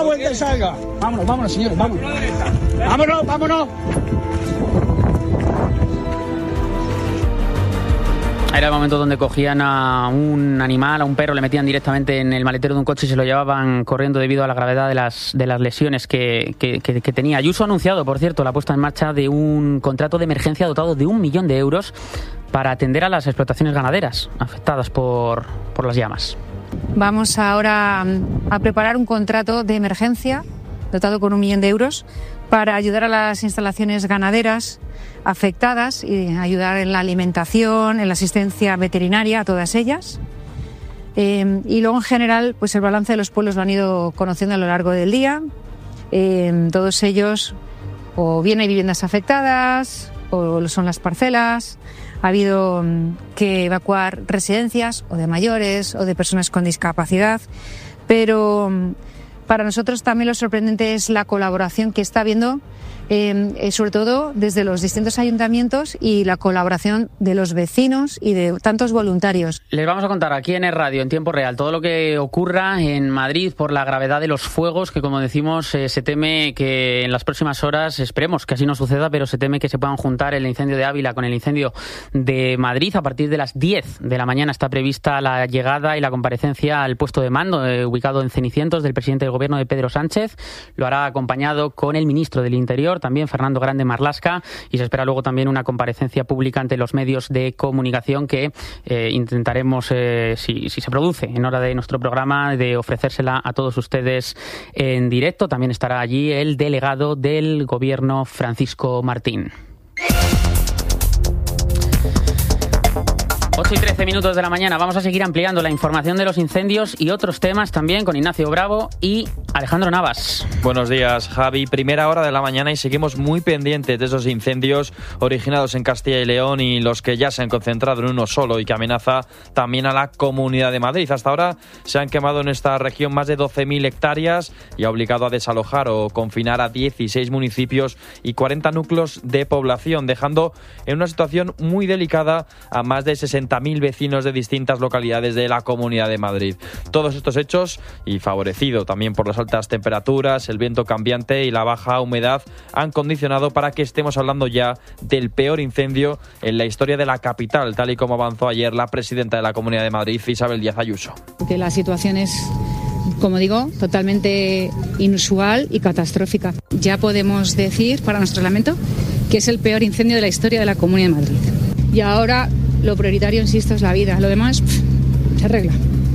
la vuelta y salga. Vámonos, señores, vámonos. Era el momento donde cogían a un animal, a un perro, le metían directamente en el maletero de un coche y se lo llevaban corriendo debido a la gravedad de las lesiones que tenía. Ayuso ha anunciado, por cierto, la puesta en marcha de un contrato de emergencia dotado de 1 millón de euros para atender a las explotaciones ganaderas afectadas por las llamas. Vamos ahora a preparar un contrato de emergencia dotado con 1 millón de euros para ayudar a las instalaciones ganaderas afectadas y ayudar en la alimentación, en la asistencia veterinaria a todas ellas. Y luego, en general, pues el balance de los pueblos lo han ido conociendo a lo largo del día. Todos ellos, o bien hay viviendas afectadas, o son las parcelas. Ha habido que evacuar residencias, o de mayores, o de personas con discapacidad. Pero para nosotros también lo sorprendente es la colaboración que está habiendo, sobre todo desde los distintos ayuntamientos y la colaboración de los vecinos y de tantos voluntarios. Les vamos a contar aquí en el radio, en tiempo real, todo lo que ocurra en Madrid por la gravedad de los fuegos, que como decimos se teme que en las próximas horas, esperemos que así no suceda, pero se teme que se puedan juntar el incendio de Ávila con el incendio de Madrid. A partir de las 10 de la mañana está prevista la llegada y la comparecencia al puesto de mando ubicado en Cenicientos del presidente del gobierno de Pedro Sánchez. Lo hará acompañado con el ministro del Interior, también Fernando Grande Marlaska, y se espera luego también una comparecencia pública ante los medios de comunicación que intentaremos, si se produce en hora de nuestro programa, de ofrecérsela a todos ustedes en directo. También estará allí el delegado del gobierno, Francisco Martín. 8:13 de la mañana. Vamos a seguir ampliando la información de los incendios y otros temas también con Ignacio Bravo y Alejandro Navas. Buenos días, Javi. Primera hora de la mañana y seguimos muy pendientes de esos incendios originados en Castilla y León y los que ya se han concentrado en uno solo y que amenaza también a la Comunidad de Madrid. Hasta ahora se han quemado en esta región más de 12.000 hectáreas y ha obligado a desalojar o confinar a 16 municipios y 40 núcleos de población, dejando en una situación muy delicada a más de 60.000 vecinos de distintas localidades de la Comunidad de Madrid. Todos estos hechos, y favorecido también por las altas temperaturas, el viento cambiante y la baja humedad, han condicionado para que estemos hablando ya del peor incendio en la historia de la capital, tal y como avanzó ayer la presidenta de la Comunidad de Madrid, Isabel Díaz Ayuso. Que la situación es, como digo, totalmente inusual y catastrófica. Ya podemos decir, para nuestro lamento, que es el peor incendio de la historia de la Comunidad de Madrid. Y ahora lo prioritario, insisto, es la vida. Lo demás se arregla.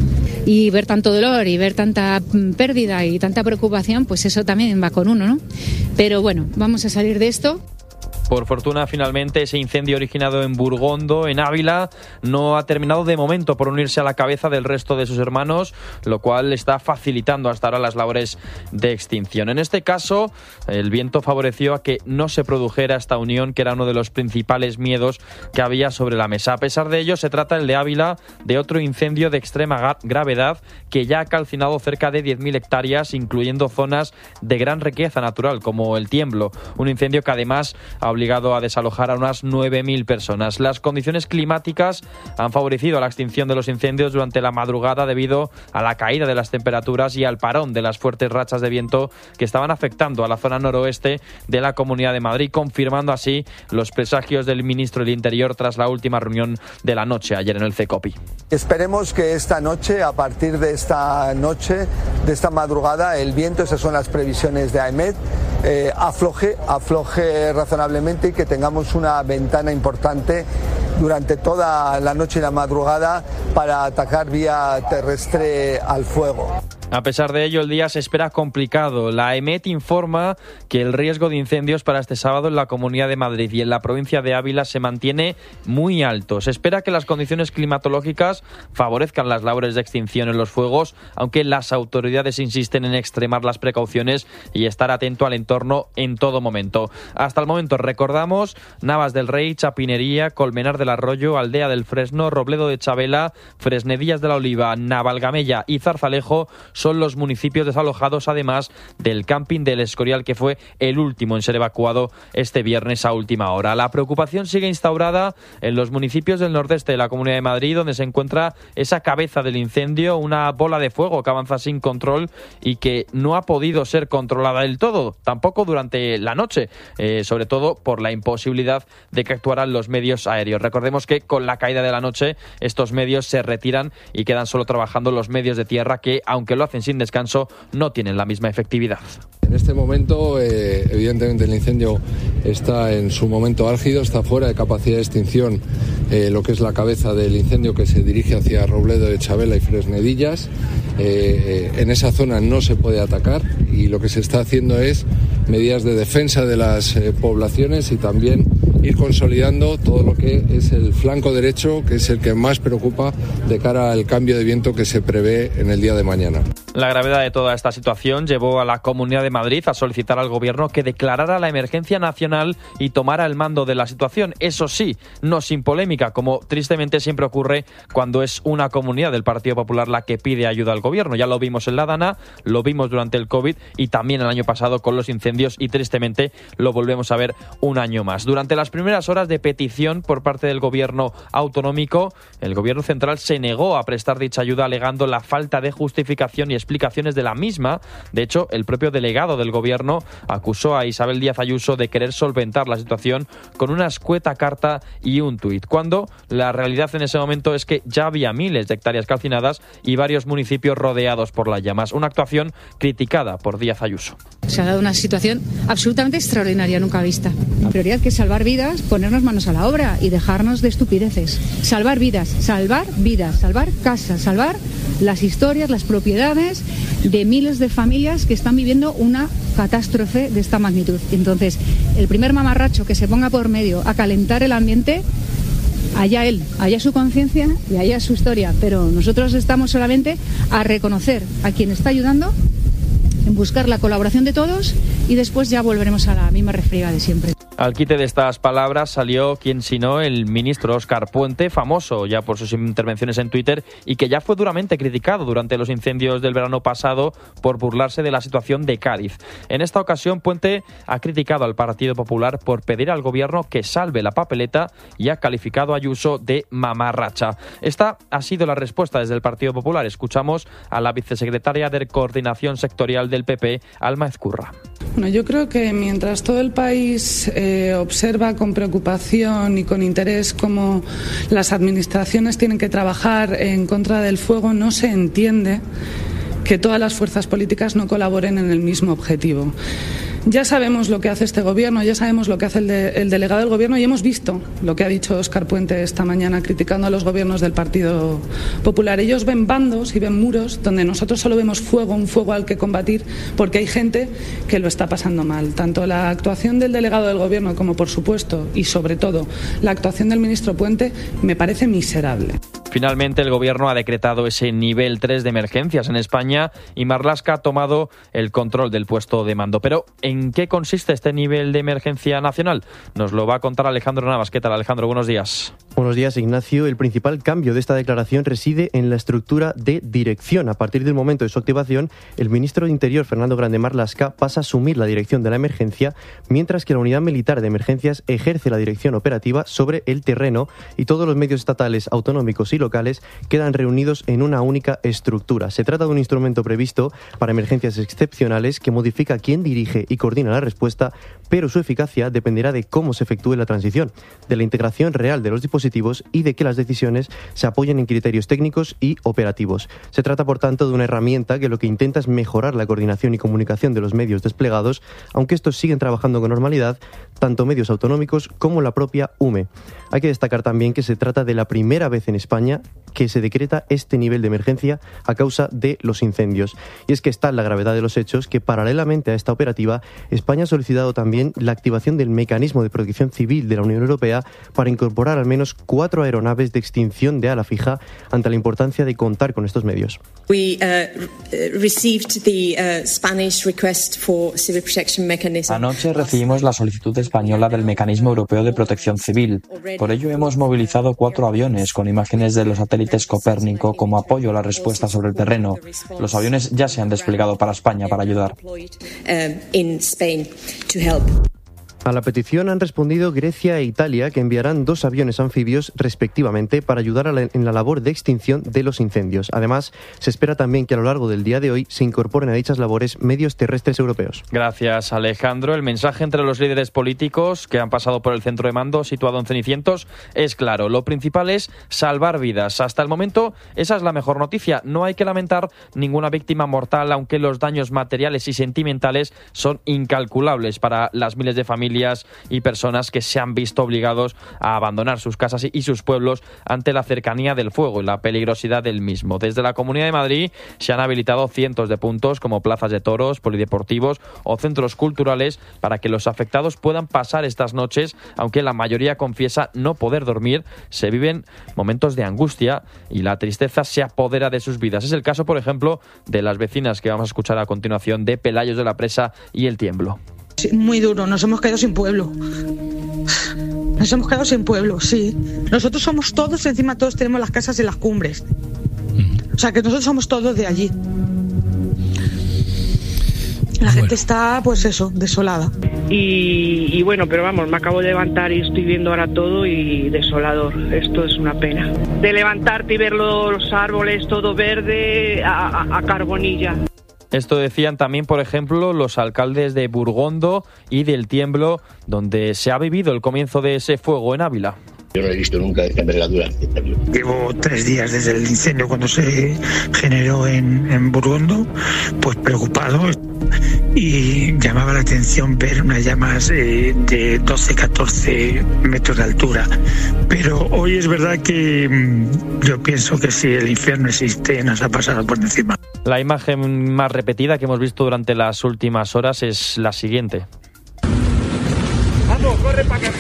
Y ver tanto dolor y ver tanta pérdida y tanta preocupación, pues eso también va con uno, ¿no? Pero bueno, vamos a salir de esto. Por fortuna, finalmente, ese incendio originado en Burgondo, en Ávila, no ha terminado de momento por unirse a la cabeza del resto de sus hermanos, lo cual está facilitando hasta ahora las labores de extinción. En este caso, el viento favoreció a que no se produjera esta unión, que era uno de los principales miedos que había sobre la mesa. A pesar de ello, se trata, el de Ávila, de otro incendio de extrema gravedad que ya ha calcinado cerca de 10.000 hectáreas, incluyendo zonas de gran riqueza natural, como el Tiemblo. Un incendio que además ha obligado a desalojar a unas 9.000 personas. Las condiciones climáticas han favorecido la extinción de los incendios durante la madrugada debido a la caída de las temperaturas y al parón de las fuertes rachas de viento que estaban afectando a la zona noroeste de la Comunidad de Madrid, confirmando así los presagios del ministro del Interior tras la última reunión de la noche ayer en el CECOPI. Esperemos que esta noche, a partir de esta noche, de esta madrugada, el viento, esas son las previsiones de AEMET, afloje razonablemente y que tengamos una ventana importante durante toda la noche y la madrugada para atacar vía terrestre al fuego. A pesar de ello, el día se espera complicado. La AEMET informa que el riesgo de incendios para este sábado en la Comunidad de Madrid y en la provincia de Ávila se mantiene muy alto. Se espera que las condiciones climatológicas favorezcan las labores de extinción en los fuegos, aunque las autoridades insisten en extremar las precauciones y estar atento al entorno en todo momento. Hasta el momento, recordamos, Navas del Rey, Chapinería, Colmenar del Arroyo, Aldea del Fresno, Robledo de Chabela, Fresnedillas de la Oliva, Navalgamella y Zarzalejo son los municipios desalojados, además del camping del Escorial, que fue el último en ser evacuado este viernes a última hora. La preocupación sigue instaurada en los municipios del nordeste de la Comunidad de Madrid, donde se encuentra esa cabeza del incendio, una bola de fuego que avanza sin control y que no ha podido ser controlada del todo, tampoco durante la noche, sobre todo por la imposibilidad de que actuaran los medios aéreos. Recordemos que con la caída de la noche estos medios se retiran y quedan solo trabajando los medios de tierra que, aunque lo hacen sin descanso, no tienen la misma efectividad. En este momento, evidentemente, el incendio está en su momento álgido, está fuera de capacidad de extinción lo que es la cabeza del incendio, que se dirige hacia Robledo de Chabela y Fresnedillas. En esa zona no se puede atacar y lo que se está haciendo es medidas de defensa de las poblaciones y también ir consolidando todo lo que es el flanco derecho, que es el que más preocupa de cara al cambio de viento que se prevé en el día de mañana. La gravedad de toda esta situación llevó a la Comunidad de Madrid a solicitar al Gobierno que declarara la emergencia nacional y tomara el mando de la situación. Eso sí, no sin polémica, como tristemente siempre ocurre cuando es una comunidad del Partido Popular la que pide ayuda al Gobierno. Ya lo vimos en la Dana, lo vimos durante el COVID y también el año pasado con los incendios, y tristemente lo volvemos a ver un año más. Durante las primeras horas de petición por parte del Gobierno autonómico, el Gobierno central se negó a prestar dicha ayuda, alegando la falta de justificación y explicaciones de la misma. De hecho, el propio delegado del Gobierno acusó a Isabel Díaz Ayuso de querer solventar la situación con una escueta carta y un tuit, cuando la realidad en ese momento es que ya había miles de hectáreas calcinadas y varios municipios rodeados por las llamas. Una actuación criticada por Díaz Ayuso. Se ha dado una situación absolutamente extraordinaria, nunca vista. La prioridad que es salvar vidas, ponernos manos a la obra y dejarnos de estupideces. Salvar vidas, salvar casas, salvar las historias, las propiedades de miles de familias que están viviendo una catástrofe de esta magnitud. Entonces, el primer mamarracho que se ponga por medio a calentar el ambiente, allá él, allá su conciencia y allá su historia. Pero nosotros estamos solamente a reconocer a quien está ayudando, en buscar la colaboración de todos y después ya volveremos a la misma refriega de siempre. Al quite de estas palabras salió quien sino el ministro Óscar Puente, famoso ya por sus intervenciones en Twitter y que ya fue duramente criticado durante los incendios del verano pasado por burlarse de la situación de Cádiz. En esta ocasión, Puente ha criticado al Partido Popular por pedir al Gobierno que salve la papeleta y ha calificado a Ayuso de mamarracha. Esta ha sido la respuesta desde el Partido Popular. Escuchamos a la vicesecretaria de Coordinación Sectorial del PP, Alma Ezcurra. Bueno, yo creo que mientras todo el país observa con preocupación y con interés cómo las administraciones tienen que trabajar en contra del fuego, no se entiende que todas las fuerzas políticas no colaboren en el mismo objetivo. Ya sabemos lo que hace este Gobierno, ya sabemos lo que hace el delegado del Gobierno y hemos visto lo que ha dicho Óscar Puente esta mañana criticando a los gobiernos del Partido Popular. Ellos ven bandos y ven muros donde nosotros solo vemos fuego, un fuego al que combatir, porque hay gente que lo está pasando mal. Tanto la actuación del delegado del Gobierno como, por supuesto, y sobre todo, la actuación del ministro Puente me parece miserable. Finalmente, el Gobierno ha decretado ese nivel 3 de emergencias en España y Marlaska ha tomado el control del puesto de mando. Pero, ¿en qué consiste este nivel de emergencia nacional? Nos lo va a contar Alejandro Navas. ¿Qué tal, Alejandro? Buenos días. Buenos días, Ignacio. El principal cambio de esta declaración reside en la estructura de dirección. A partir del momento de su activación, el ministro de Interior, Fernando Grande Marlaska, pasa a asumir la dirección de la emergencia, mientras que la Unidad Militar de Emergencias ejerce la dirección operativa sobre el terreno y todos los medios estatales, autonómicos y locales quedan reunidos en una única estructura. Se trata de un instrumento previsto para emergencias excepcionales que modifica quién dirige y coordina la respuesta, pero su eficacia dependerá de cómo se efectúe la transición, de la integración real de los dispositivos y de que las decisiones se apoyen en criterios técnicos y operativos. Se trata, por tanto, de una herramienta que lo que intenta es mejorar la coordinación y comunicación de los medios desplegados, aunque estos siguen trabajando con normalidad, tanto medios autonómicos como la propia UME. Hay que destacar también que se trata de la primera vez en España que se decreta este nivel de emergencia a causa de los incendios. Y es que está la gravedad de los hechos que, paralelamente a esta operativa, España ha solicitado también la activación del mecanismo de protección civil de la Unión Europea para incorporar al menos 4 aeronaves de extinción de ala fija ante la importancia de contar con estos medios. Anoche recibimos la solicitud española del mecanismo europeo de protección civil. Por ello hemos movilizado 4 aviones con imágenes de los satélites satélites Copérnico como apoyo a la respuesta sobre el terreno. Los aviones ya se han desplegado para España para ayudar. A la petición han respondido Grecia e Italia, que enviarán 2 aviones anfibios respectivamente para ayudar en la labor de extinción de los incendios. Además, se espera también que a lo largo del día de hoy se incorporen a dichas labores medios terrestres europeos. Gracias, Alejandro. El mensaje entre los líderes políticos que han pasado por el centro de mando situado en Cenicientos es claro. Lo principal es salvar vidas. Hasta el momento, esa es la mejor noticia. No hay que lamentar ninguna víctima mortal, aunque los daños materiales y sentimentales son incalculables para las miles de familias y personas que se han visto obligados a abandonar sus casas y sus pueblos ante la cercanía del fuego y la peligrosidad del mismo. Desde la Comunidad de Madrid se han habilitado cientos de puntos como plazas de toros, polideportivos o centros culturales para que los afectados puedan pasar estas noches, aunque la mayoría confiesa no poder dormir. Se viven momentos de angustia y la tristeza se apodera de sus vidas. Es el caso, por ejemplo, de las vecinas que vamos a escuchar a continuación de Pelayos de la Presa y El Tiemblo. Muy duro, nos hemos quedado sin pueblo. Nos hemos quedado sin pueblo, sí. Nosotros somos todos, encima todos tenemos las casas en las cumbres. O sea que nosotros somos todos de allí. La gente está, pues eso, desolada. Y bueno, pero vamos, me acabo de levantar y estoy viendo ahora todo y desolador. Esto es una pena. De levantarte y ver los árboles todo verde a carbonilla. Esto decían también, por ejemplo, los alcaldes de Burgondo y del Tiemblo, donde se ha vivido el comienzo de ese fuego en Ávila. Yo no he visto nunca esta envergadura. Llevo 3 días desde el incendio cuando se generó en Burgondo, pues preocupado, y llamaba la atención ver unas llamas de 12-14 metros de altura. Pero hoy es verdad que yo pienso que si el infierno existe nos ha pasado por encima. La imagen más repetida que hemos visto durante las últimas horas es la siguiente. ¡Vamos, corre para acá!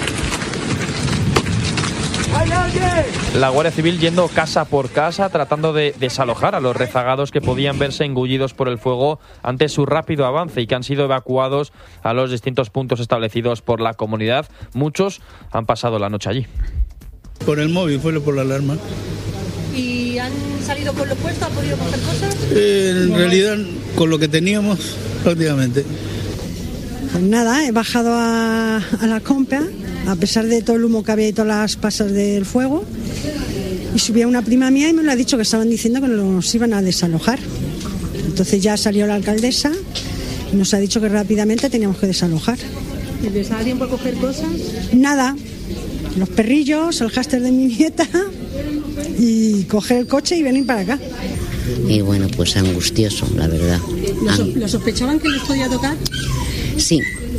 La Guardia Civil yendo casa por casa tratando de desalojar a los rezagados que podían verse engullidos por el fuego ante su rápido avance y que han sido evacuados a los distintos puntos establecidos por la comunidad. Muchos han pasado la noche allí. Por el móvil, fue por la alarma. ¿Y han salido con lo puesto? ¿Han podido coger cosas? En realidad, con lo que teníamos, prácticamente. Pues nada, he bajado a la compra, a pesar de todo el humo que había y todas las pasas del fuego, y subí a una prima mía y me lo ha dicho que estaban diciendo que nos iban a desalojar. Entonces ya salió la alcaldesa y nos ha dicho que rápidamente teníamos que desalojar. ¿Y les da tiempo a coger cosas? Nada, los perrillos, el hámster de mi nieta y coger el coche y venir para acá. Y bueno, pues angustioso, la verdad. ¿Lo sospechaban que les podía tocar? Sí.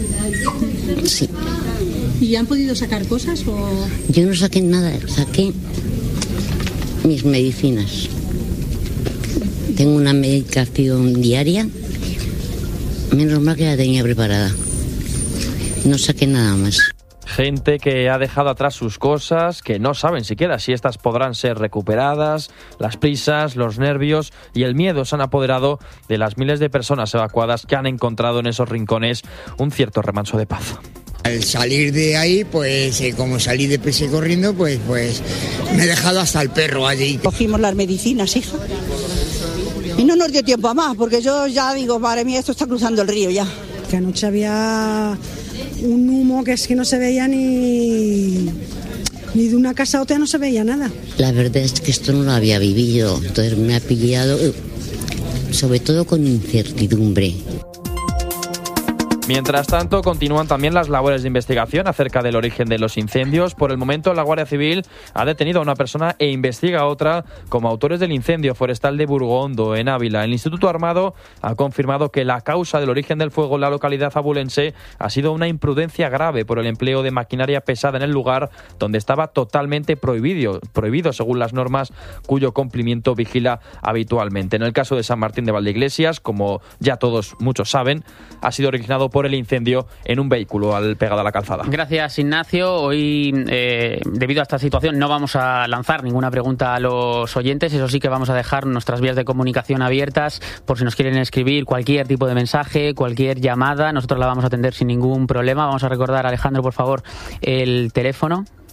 ¿Y han podido sacar cosas o...? Yo no saqué nada, saqué mis medicinas. Tengo una medicación diaria, menos mal que la tenía preparada. No saqué nada más. Gente que ha dejado atrás sus cosas, que no saben siquiera si estas podrán ser recuperadas. Las prisas, los nervios y el miedo se han apoderado de las miles de personas evacuadas que han encontrado en esos rincones un cierto remanso de paz. Al salir de ahí, pues como salí deprisa y corriendo, pues me he dejado hasta el perro allí. Cogimos las medicinas, hija. Y no nos dio tiempo a más, porque yo ya digo, madre mía, esto está cruzando el río ya. Que anoche había un humo que es que no se veía ni de una casa a otra, no se veía nada. La verdad es que esto no lo había vivido, entonces me ha pillado, sobre todo con incertidumbre. Mientras tanto, continúan también las labores de investigación acerca del origen de los incendios. Por el momento, la Guardia Civil ha detenido a una persona e investiga a otra como autores del incendio forestal de Burgondo, en Ávila. El Instituto Armado ha confirmado que la causa del origen del fuego en la localidad abulense ha sido una imprudencia grave por el empleo de maquinaria pesada en el lugar, donde estaba totalmente prohibido según las normas cuyo cumplimiento vigila habitualmente. En el caso de San Martín de Valdeiglesias, como ya muchos saben, ha sido originado por el incendio en un vehículo pegado a la calzada. Gracias, Ignacio. Hoy, debido a esta situación, no vamos a lanzar ninguna pregunta a los oyentes. Eso sí que vamos a dejar nuestras vías de comunicación abiertas por si nos quieren escribir cualquier tipo de mensaje, cualquier llamada. Nosotros la vamos a atender sin ningún problema. Vamos a recordar, Alejandro, por favor, el teléfono.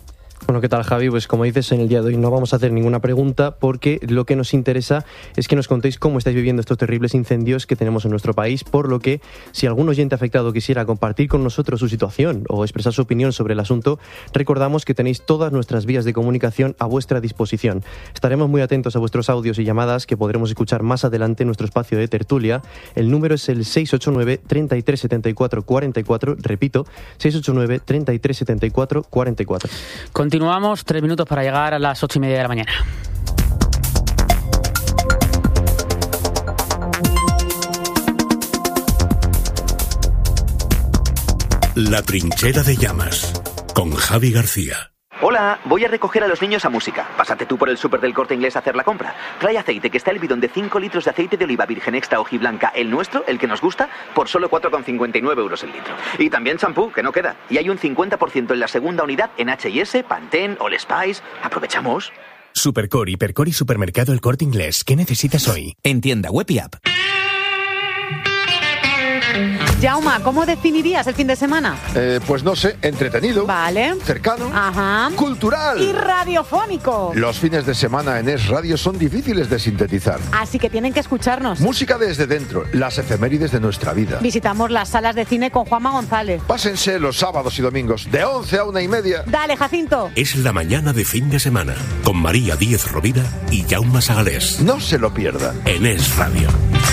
Bueno, ¿qué tal, Javi? Pues como dices, en el día de hoy no vamos a hacer ninguna pregunta porque lo que nos interesa es que nos contéis cómo estáis viviendo estos terribles incendios que tenemos en nuestro país, por lo que si algún oyente afectado quisiera compartir con nosotros su situación o expresar su opinión sobre el asunto, recordamos que tenéis todas nuestras vías de comunicación a vuestra disposición. Estaremos muy atentos a vuestros audios y llamadas que podremos escuchar más adelante en nuestro espacio de tertulia. El número es el 689 33 74 44, repito, 689 33 74 44. Continuamos, 3 minutos para llegar a las 8:30 de la mañana. La trinchera de llamas, con Javi García. Hola, voy a recoger a los niños a música. Pásate tú por el súper del Corte Inglés a hacer la compra. Trae aceite, que está el bidón de 5 litros de aceite de oliva virgen extra hojiblanca, el nuestro, el que nos gusta, por solo 4,59 euros el litro. Y también champú, que no queda. Y hay un 50% en la segunda unidad en H&S, Pantene, All Spice. Aprovechamos. Supercore, Hipercore y Supermercado El Corte Inglés. ¿Qué necesitas hoy? En tienda web y app. Jauma, ¿cómo definirías el fin de semana? Pues no sé, entretenido. Vale. Cercano. Ajá. Cultural. Y radiofónico. Los fines de semana en Es Radio son difíciles de sintetizar. Así que tienen que escucharnos. Música desde dentro, las efemérides de nuestra vida. Visitamos las salas de cine con Juanma González. Pásense los sábados y domingos de 11 a 1:30. Dale, Jacinto. Es la mañana de fin de semana, con María Díez Rovira y Jaume Sagalés. No se lo pierdan. En Es Radio.